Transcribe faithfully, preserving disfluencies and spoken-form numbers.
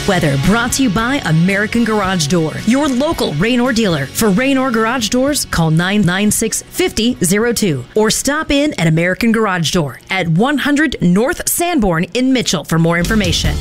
weather brought to you by American Garage Door, your local Raynor dealer. For Raynor Garage Doors, call nine nine six, five zero zero two or stop in at American Garage Door at one hundred North Sanborn in Mitchell for more information.